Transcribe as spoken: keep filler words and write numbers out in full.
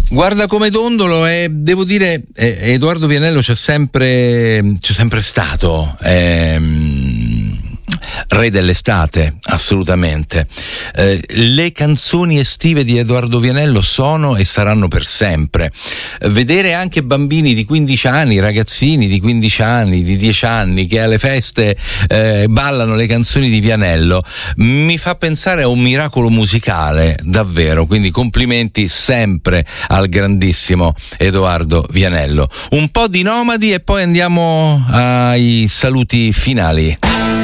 Guarda come dondolo, e devo dire eh, Edoardo Vianello c'è sempre c'è sempre stato, ehm, re dell'estate, assolutamente. Eh, le canzoni estive di Edoardo Vianello sono e saranno per sempre. Vedere anche bambini di quindici anni, ragazzini di quindici anni, di dieci anni che alle feste eh, ballano le canzoni di Vianello mi fa pensare a un miracolo musicale, davvero. Quindi complimenti sempre al grandissimo Edoardo Vianello. Un po' di Nomadi e poi andiamo ai saluti finali.